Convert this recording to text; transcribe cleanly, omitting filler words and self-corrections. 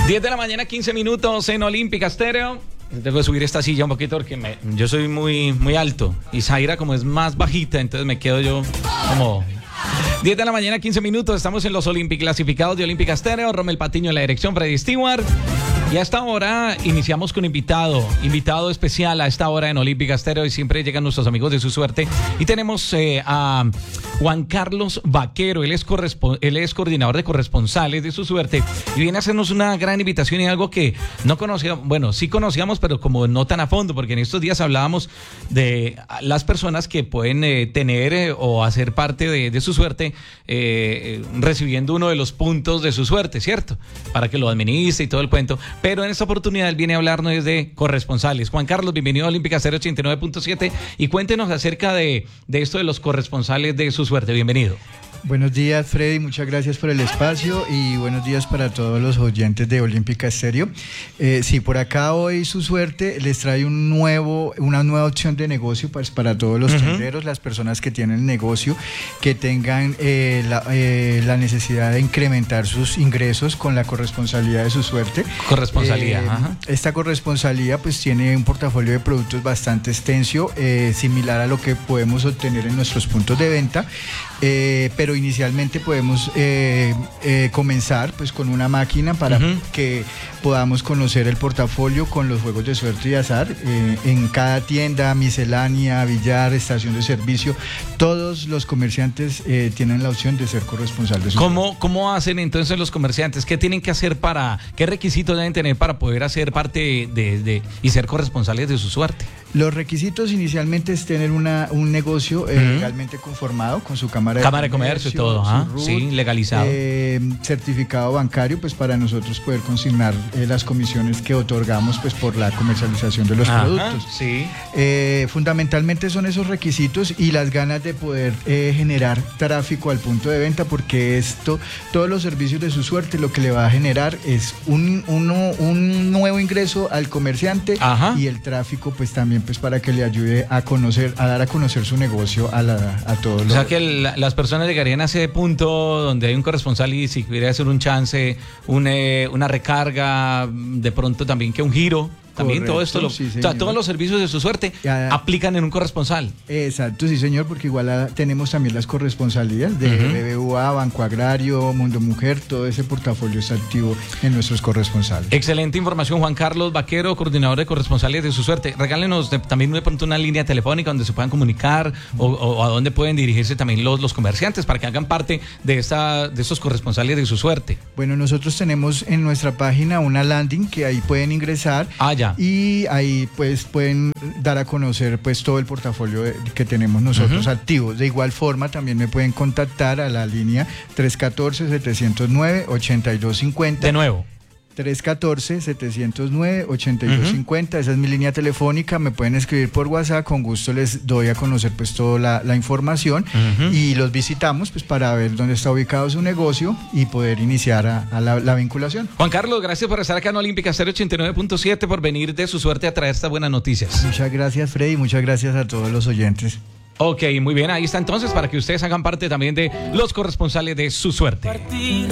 10 de la mañana, 15 minutos en Olímpica Estéreo. Debo subir esta silla un poquito porque yo soy muy alto y Zaira como es más bajita, entonces me quedo yo como... 10 de la mañana, 15 minutos, estamos en los clasificados de Olímpica Estéreo. Rommel Patiño en la dirección, Freddy Stewart. Y a esta hora iniciamos con invitado especial a esta hora en Olímpica Estéreo, y siempre llegan nuestros amigos de Su Suerte. Y tenemos a Juan Carlos Vaquero, él es coordinador de corresponsales de Su Suerte, y viene a hacernos una gran invitación y algo que no conocíamos, bueno, sí conocíamos, pero como no tan a fondo, porque en estos días hablábamos de las personas que pueden tener o hacer parte de Su Suerte, recibiendo uno de los puntos de Su Suerte, ¿cierto? Para que lo administre y todo el cuento. Pero en esta oportunidad él viene a hablarnos de corresponsales. Juan Carlos, bienvenido a Olímpica Estéreo 89.7 y cuéntenos acerca de esto de los corresponsales de Su Suerte. Bienvenido. Buenos días, Freddy, muchas gracias por el espacio y buenos días para todos los oyentes de Olímpica Estéreo. Sí, por acá hoy Su Suerte les trae una nueva opción de negocio para todos los tenderos, las personas que tienen negocio, que tengan la necesidad de incrementar sus ingresos con la corresponsalía de Su Suerte. Corresponsalía, ajá. Esta corresponsalía pues tiene un portafolio de productos bastante extenso, similar a lo que podemos obtener en nuestros puntos de venta, pero inicialmente podemos comenzar pues con una máquina para que podamos conocer el portafolio con los juegos de suerte y azar. En cada tienda, miscelánea, billar, estación de servicio, todos los comerciantes tienen la opción de ser corresponsal de su suerte. ¿Cómo hacen entonces los comerciantes? ¿Qué tienen que hacer qué requisitos deben tener para poder hacer parte y ser corresponsales de Su Suerte? Los requisitos inicialmente es tener un negocio legalmente conformado con su cámara de comercio y todo, RUT, sí, legalizado. Certificado bancario, pues para nosotros poder consignar las comisiones que otorgamos pues por la comercialización de los productos. Sí. Fundamentalmente son esos requisitos y las ganas de poder generar tráfico al punto de venta, porque todos los servicios de Su Suerte lo que le va a generar es un nuevo ingreso al comerciante. Ajá. Y el tráfico pues también pues para que le ayude a dar a conocer su negocio a todos los... O sea que las personas llegarían a ese punto donde hay un corresponsal y si quiere hacer un chance, una recarga, de pronto también que un giro. También correcto, todo esto, sí, todos los servicios de Su Suerte aplican en un corresponsal. Exacto, sí señor, porque igual tenemos también las corresponsalías de BBVA, Banco Agrario, Mundo Mujer, todo ese portafolio está activo en nuestros corresponsales. Excelente información, Juan Carlos Vaquero, coordinador de corresponsales de Su Suerte. Regálenos también de pronto una línea telefónica donde se puedan comunicar o a dónde pueden dirigirse también los comerciantes para que hagan parte de estos corresponsales de Su Suerte. Bueno, nosotros tenemos en nuestra página una landing que ahí pueden ingresar. Y ahí pues pueden dar a conocer pues todo el portafolio que tenemos nosotros activos. De igual forma también me pueden contactar a la línea 314-709-8250. De nuevo. 314-709-8250, esa es mi línea telefónica, me pueden escribir por WhatsApp, con gusto les doy a conocer pues toda la información y los visitamos pues para ver dónde está ubicado su negocio y poder iniciar a la vinculación. Juan Carlos, gracias por estar acá en Olímpica Estéreo 89.7, por venir de Su Suerte a traer estas buenas noticias. Muchas gracias, Freddy, muchas gracias a todos los oyentes. Ok, muy bien, ahí está entonces para que ustedes hagan parte también de los corresponsales de Su Suerte.